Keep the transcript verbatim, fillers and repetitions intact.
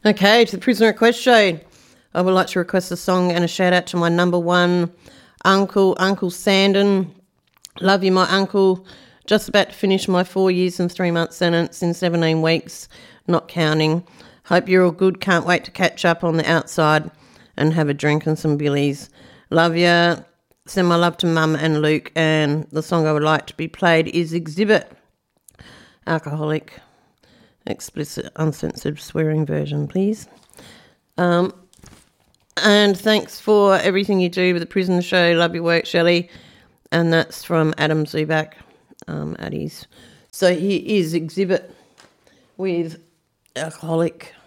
Okay, to the Prisoner Request Show. I would like to request a song and a shout out to my number one uncle, Uncle Sandon. Love you, my uncle. Just about to finish my four years and three months sentence in seventeen weeks, not counting. Hope you're all good. Can't wait to catch up on the outside and have a drink and some billies. Love you. Send my love to Mum and Luke. And the song I would like to be played is Exhibit. Alcoholic, explicit, uncensored swearing version, please. Um, and thanks for everything you do with the Prison Show. Love your work, Shelley. And that's from Adam Zubak um, at his. So he is Exhibit with Alcoholic.